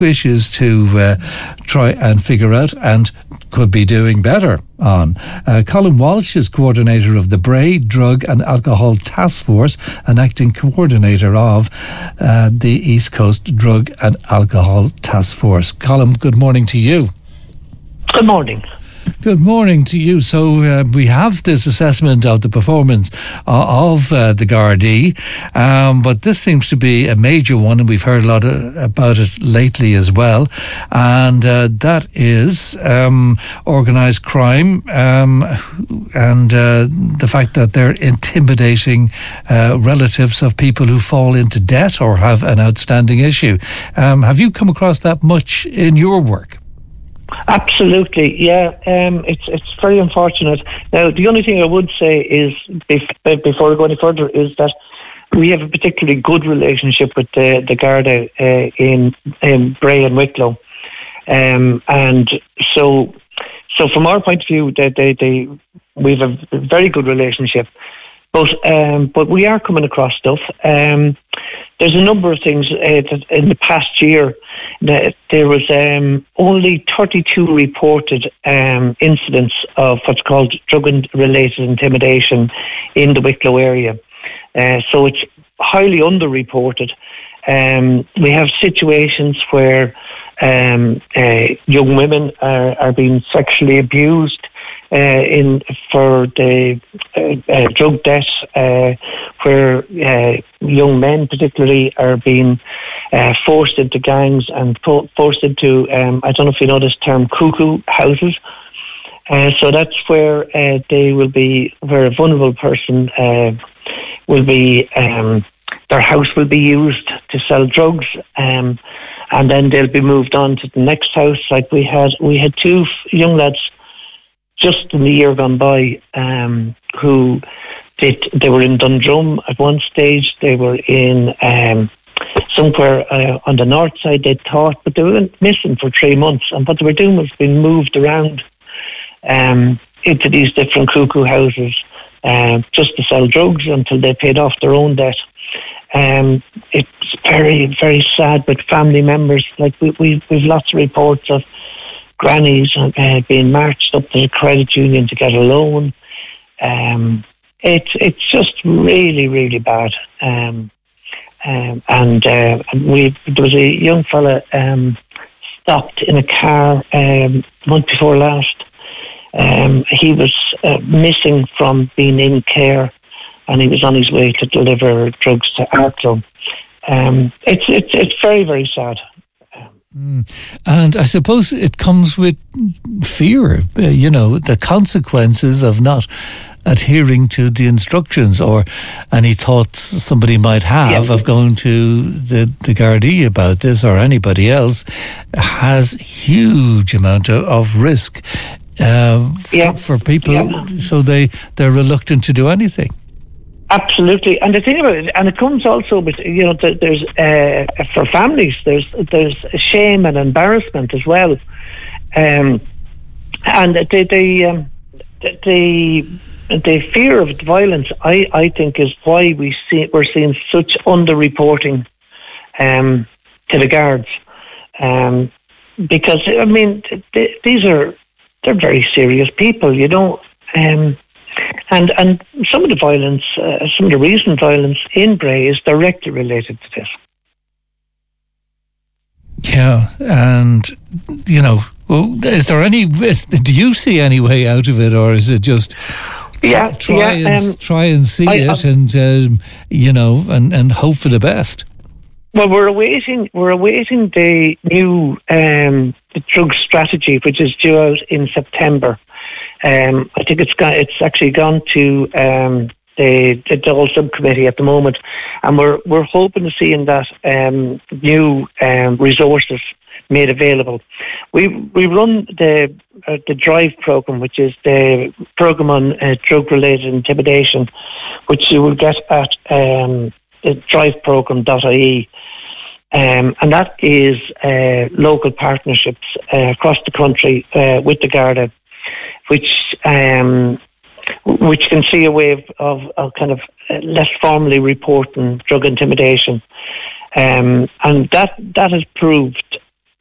issues to try and figure out and could be doing better on. Colin Walsh is coordinator of the Bray Drug and Alcohol Task Force and acting coordinator of the East Coast Drug and Alcohol Task Force. Colin, good morning to you. Good morning. Good morning to you. So we have this assessment of the performance of the Gardaí, but this seems to be a major one, and we've heard a lot about it lately as well, and that is organised crime and the fact that they're intimidating relatives of people who fall into debt or have an outstanding issue. Have you come across that much in your work? Absolutely, yeah. It's very unfortunate. Now, the only thing I would say is, before I go any further, is that we have a particularly good relationship with the Garda in Bray and Wicklow, and so from our point of view, we have a very good relationship. But we are coming across stuff. There's a number of things that in the past year that there was only 32 reported incidents of what's called drug-related intimidation in the Wicklow area. So it's highly underreported. We have situations where young women are being sexually abused for the drug debt, where young men particularly are being forced into gangs and forced into, I don't know if you know this term, cuckoo houses. So that's where where a vulnerable person will be, their house will be used to sell drugs, and then they'll be moved on to the next house. Like we had two young lads just in the year gone by, who they were in Dundrum at one stage. They were in somewhere on the north side, they thought, but they were missing for 3 months. And what they were doing was being moved around into these different cuckoo houses just to sell drugs until they paid off their own debt. It's very, very sad, but family members, like we've lots of reports of grannies being marched up to the credit union to get a loan. It's just really, really bad. There was a young fella stopped in a car month before last. He was missing from being in care, and he was on his way to deliver drugs to Arklow. It's very, very sad. And I suppose it comes with fear, the consequences of not adhering to the instructions or any thoughts somebody might have of going to the Gardaí about this, or anybody else, has huge amount of risk for people. Yeah. So they're reluctant to do anything. Absolutely, and the thing about it, and it comes also with, there's for families, there's shame and embarrassment as well, and the fear of violence, I think, is why we're seeing such underreporting to the guards, because I mean they're very serious people, And some of the violence, some of the recent violence in Bray is directly related to this. Yeah, and is there do you see any way out of it, or is it just try and see it and and hope for the best? Well, we're awaiting the new the drug strategy, which is due out in September. I think it's actually gone to the whole subcommittee at the moment, and we're hoping to see in that new resources made available. We run the DRIVE program, which is the program on drug-related intimidation, which you will get at driveprogram.ie. And that is local partnerships across the country with the Garda, which can see a way of kind of less formally reporting drug intimidation, and that has proved